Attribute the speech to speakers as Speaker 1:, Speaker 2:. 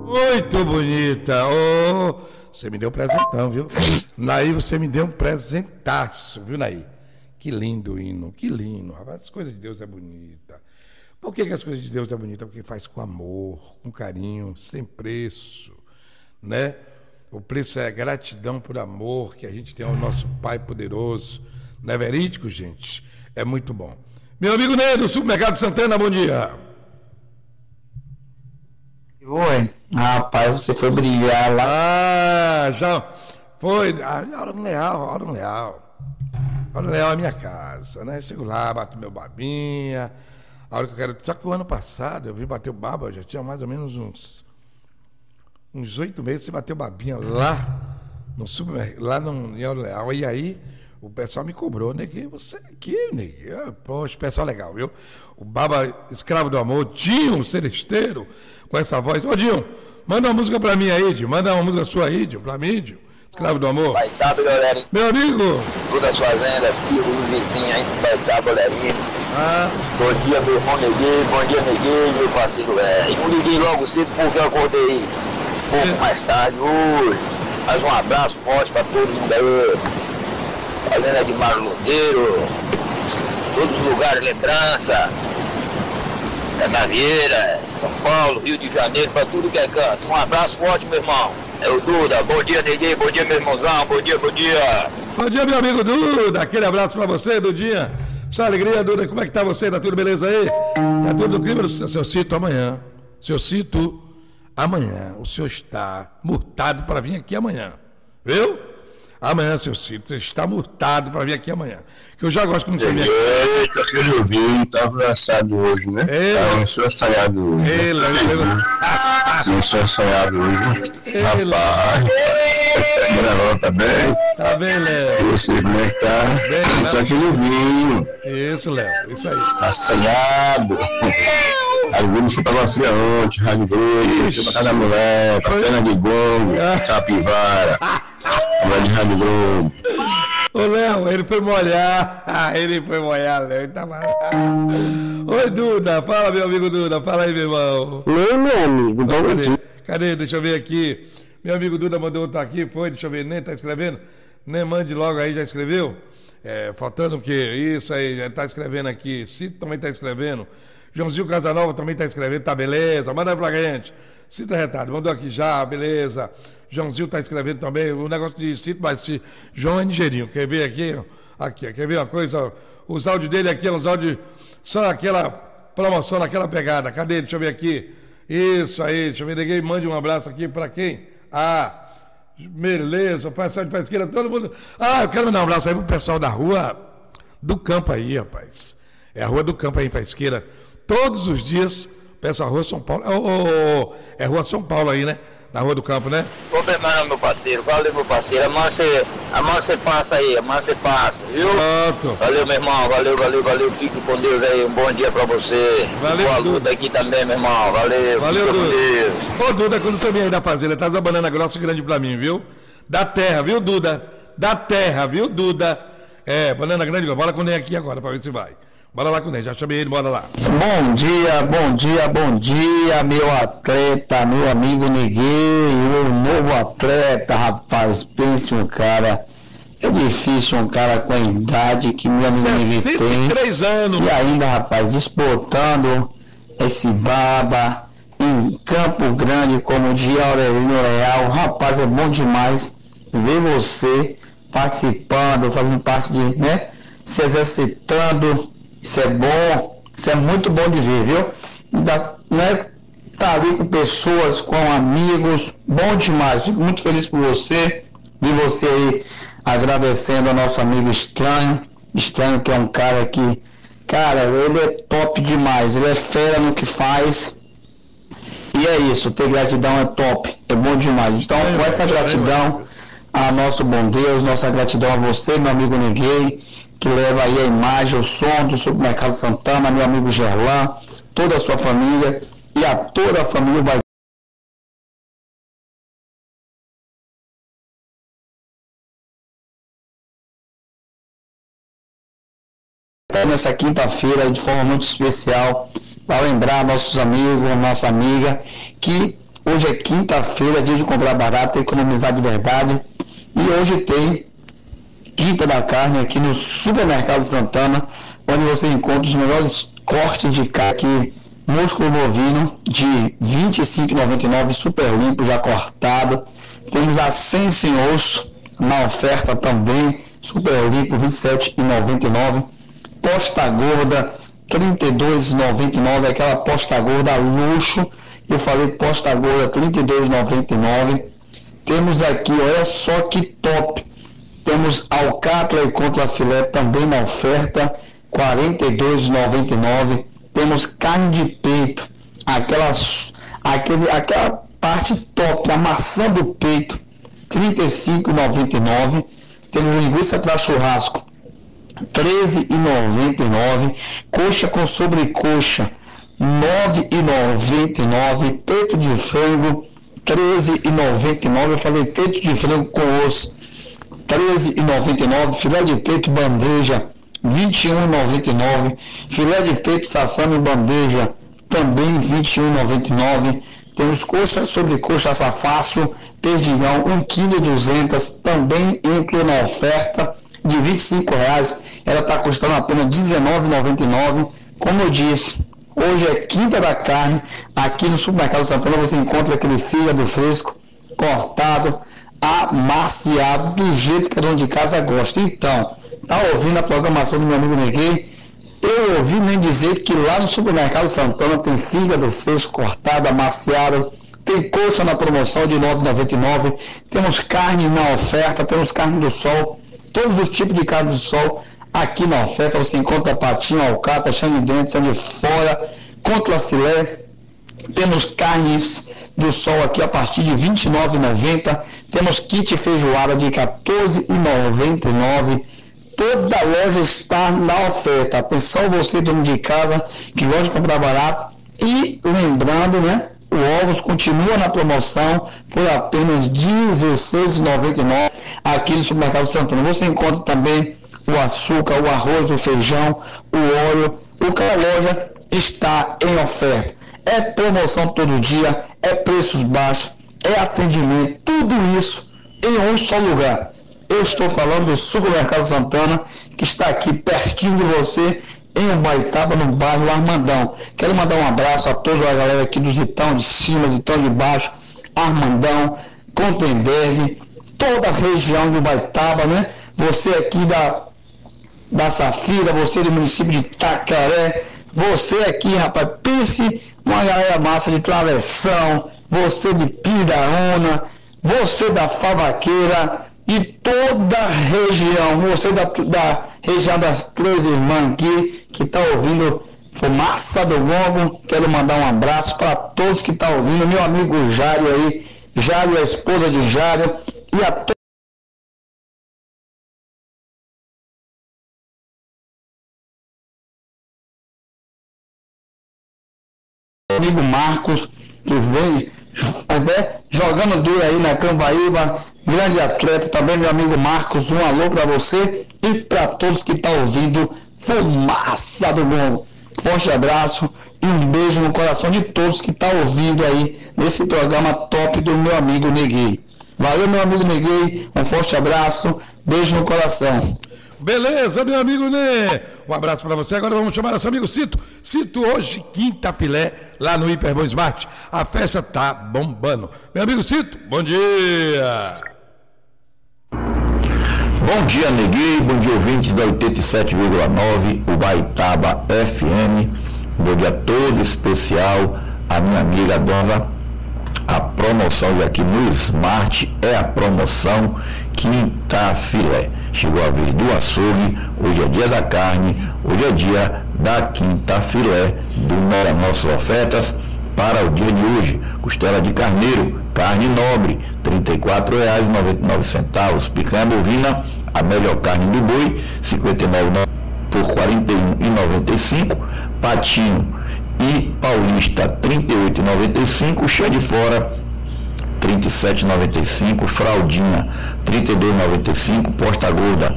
Speaker 1: Muito bonita. Oh, você me deu um presentão, viu? Naí, você me deu um presentaço, viu, Naí? Que lindo hino, que lindo, rapaz. As coisas de Deus é bonita. Por que as coisas de Deus é bonita? Porque faz com amor, com carinho, sem preço, né? O preço é a gratidão por amor que a gente tem ao nosso Pai poderoso. Não é verídico, gente? É muito bom. Meu amigo Ney, do Supermercado Santana, bom dia.
Speaker 2: Oi, rapaz, você foi brilhar lá.
Speaker 1: Ah, já foi. Hora Leal, Hora Leal. Hora Leal é a minha casa, né? Chego lá, bato meu babinha. A hora que eu quero. Só que o ano passado eu vim bater o baba, eu já tinha mais ou menos uns 8 meses, você bateu babinha lá no supermercado, lá no em Hora Leal. E aí o pessoal me cobrou, Neguinho, você aqui, Neguinho. Poxa, pessoal legal, viu? O Baba Escravo do Amor, Dinho Celesteiro, com essa voz. Ô, Dinho, manda uma música pra mim aí, Dinho. Manda uma música sua aí, Dinho, pra mim, Dinho. Escravo do Amor.
Speaker 3: Vai dar, galera.
Speaker 1: Meu amigo.
Speaker 3: Todas as fazendas, Ciro, Vizinho, aí vai dar, galerinha. Bom dia, meu irmão Neguinho. Bom dia, Neguinho, meu parceiro. Eu não liguei logo cedo porque eu acordei um pouco mais tarde hoje. Mas um abraço forte pra todo mundo aí. Fazenda de Mário Loteiro, todos os lugares, lembrança, Canavieira, São Paulo, Rio de Janeiro, para tudo que é canto. Um abraço forte, meu irmão. É o Duda. Bom dia, Neguinho. Bom dia, meu irmãozão. Bom dia, bom dia.
Speaker 1: Bom dia, meu amigo Duda. Aquele abraço para você, Dudinha. Sua alegria, Duda. Como é que tá você? Tá tudo beleza aí? Tá tudo no clima? Se eu cito amanhã. Se eu cito amanhã, o senhor está multado para vir aqui amanhã. Viu? Amanhã, seu Cito, você está multado para vir aqui amanhã. Que eu já gosto quando você vem aqui.
Speaker 4: Eita, aquele ovinho estava assado hoje, né? Começou assanhado hoje. Começou assanhado hoje. Rapaz, Léo, tá bem?
Speaker 1: Tá bem, Léo.
Speaker 4: E você, como é que tá?
Speaker 1: Bem,
Speaker 4: tá aquele ovinho.
Speaker 1: Isso, Léo, isso aí.
Speaker 4: Assanhado. Alguém foi pra Fria ontem, Rádio Globo, foi pra casa da mulher, pra Pena de Gongo, Capivara. Vai de Rádio Globo.
Speaker 1: Ô, Léo, ele foi molhar. Ele foi molhar, Léo. Ele tá mal. Oi, Duda. Fala, meu amigo Duda. Fala aí, meu irmão.
Speaker 2: Oi, meu amigo. Bom dia.
Speaker 1: Cadê? Deixa eu ver aqui. Meu amigo Duda mandou outro aqui. Foi? Deixa eu ver. Nem tá escrevendo? Nem mande logo aí. Já escreveu? Faltando o quê? Isso aí. Já tá escrevendo aqui. Cito também tá escrevendo. Joãozinho Casanova também tá escrevendo. Tá beleza. Manda pra gente. Cita retardo. Mandou aqui já. Beleza. Joãozinho está escrevendo também o negócio de Cito, mas João é nigerinho. Quer ver aqui? Aqui, quer ver uma coisa? Os áudios dele aqui, os áudios, só aquela promoção, naquela pegada. Cadê? Deixa eu ver aqui. Isso aí, deixa eu ver. Ninguém mande um abraço aqui para quem? Beleza, pessoal de Faisqueira, todo mundo. Eu quero mandar um abraço aí pro pessoal da rua do campo aí, rapaz. É a rua do campo aí em Faisqueira. Todos os dias, peço a rua São Paulo. É rua São Paulo aí, né? Na Rua do Campo, né?
Speaker 3: Ô, meu parceiro, valeu, meu parceiro. Amanhã você passa aí, amanhã você passa, viu?
Speaker 1: Pronto.
Speaker 3: Valeu, meu irmão, valeu. Fique com Deus aí, um bom dia pra você.
Speaker 1: Valeu,
Speaker 3: boa luta aqui também, meu irmão, valeu.
Speaker 1: Valeu, Duda. Ô, Duda, quando você vem aí da fazenda, traz a banana grossa e grande pra mim, viu? Da terra, viu, Duda? Da terra, viu, Duda? Banana grande, bora com o Ney aqui agora, pra ver se vai. Bora lá com o Ney, já chamei ele, bora lá.
Speaker 2: Bom dia, meu atleta, meu amigo Neguinho, o novo atleta, rapaz, pense um cara, é difícil um cara com a idade que meu amigo Neguinho tem.
Speaker 1: 63 anos.
Speaker 2: E ainda, rapaz, disputando esse baba em Campo Grande como o dia Aurelino Leal, rapaz, é bom demais ver você participando, fazendo parte de, né, se exercitando. Isso é bom, isso é muito bom de ver, viu? Né, tá ali com pessoas, com amigos, bom demais. Fico muito feliz por você, de você aí agradecendo ao nosso amigo Estranho, que é um cara que, cara, ele é top demais, ele é fera no que faz. E é isso, ter gratidão é top, é bom demais. Então, com essa gratidão a nosso bom Deus, nossa gratidão a você, meu amigo Neguinho, que leva aí a imagem, o som do Supermercado Santana, meu amigo Gerlan, toda a sua família e a toda a família vai nessa quinta-feira de forma muito especial para lembrar nossos amigos, nossa amiga, que Hoje é quinta-feira, dia de comprar barato e economizar de verdade. E hoje tem Quinta da Carne aqui no Supermercado Santana, onde você encontra os melhores cortes de carne aqui, músculo bovino de R$ 25,99, super limpo, já cortado. Temos a sem osso na oferta também, super limpo, R$ 27,99. Posta gorda, R$ 32,99, aquela posta gorda luxo. Eu falei posta gorda, R$ 32,99. Temos aqui, olha só que top. Temos alcatra e contra filé também na oferta, R$ 42,99. Temos carne de peito, aquela parte top, a maçã do peito, R$ 35,99. Temos linguiça para churrasco, R$ 13,99. Coxa com sobrecoxa, R$ 9,99. Peito de frango, R$ 13,99. Eu falei peito de frango com osso, R$ 13,99. Filé de peito bandeja, R$ 21,99. Filé de peito sassami bandeja, também R$ 21,99. Temos coxa sobre coxa fácil, perdigão, 1,2 kg, também inclui na oferta de R$ 25,00. Ela está custando apenas R$ 19,99. Como eu disse, hoje é Quinta da Carne. Aqui no Supermercado Santana você encontra aquele fígado fresco, cortado, amaciado, do jeito que a dona de casa gosta. Então, tá ouvindo a programação do meu amigo Neguei? Eu ouvi nem dizer que lá no Supermercado Santana tem fígado fresco, cortado, amaciado, tem coxa na promoção de R$ 9,99, temos carne na oferta, temos carne do sol, todos os tipos de carne do sol aqui na oferta. Você encontra patinho, alcatra, chão de dente, chão de fora, contra filé. Temos carnes do sol aqui a partir de R$ 29,90. Temos kit feijoada de R$ 14,99. Toda a loja está na oferta. Atenção você, dono de casa, que gosta de comprar barato. E lembrando, né, o ovos continua na promoção por apenas R$ 16,99 aqui no Supermercado Santana. Você encontra também o açúcar, o arroz, o feijão, o óleo. O que a loja está em oferta. É promoção todo dia, é preços baixos, é atendimento, tudo isso em um só lugar. Eu estou falando do Supermercado Santana, que está aqui pertinho de você, em Ubaitaba, no bairro Armandão. Quero mandar um abraço a toda a galera aqui do Zitão de cima, Zitão de baixo, Armandão, Contenberg, toda a região de Ubaitaba, né? Você aqui da Safira, você do município de Itacaré, você aqui, rapaz, pense uma galera massa de Travessão, você de Piraúna, você da Favaqueira, e toda a região, você da região das Três Irmãs aqui, que está ouvindo Fumaça do Gongo. Quero mandar um abraço para todos que estão ouvindo, meu amigo Jário aí, Jário, a esposa de Jário, e a todos. Amigo Marcos, que vem jogando duro aí na Cambaíba, grande atleta, também meu amigo Marcos, um alô para você e para todos que estão ouvindo Fumaça do Gongo. Forte abraço e um beijo no coração de todos que estão ouvindo aí nesse programa top do meu amigo Neguei. Valeu, meu amigo Neguei, um forte abraço, beijo no coração.
Speaker 1: Beleza, meu amigo Nê. Um abraço para você. Agora vamos chamar nosso amigo Cito. Cito, hoje, quinta filé, lá no Hiperbom Smart. A festa tá bombando. Meu amigo Cito, bom dia.
Speaker 5: Bom dia, Neguei. Bom dia, ouvintes da 87,9, Ubaitaba FM. Bom dia todo especial a minha amiga Dona. A promoção de aqui no Smart é a promoção Quinta Filé. Chegou a vez do açougue, hoje é dia da carne, hoje é dia da Quinta Filé, do nossas ofertas para o dia de hoje. Costela de carneiro, carne nobre, R$ 34,99. Picanha bovina, a melhor carne do boi, R$ 59,90 por R$ 41,95. Patinho e paulista, R$ 38,95. Chá de fora, R$ 37,95. Fraldinha, R$ 32,95. Posta gorda,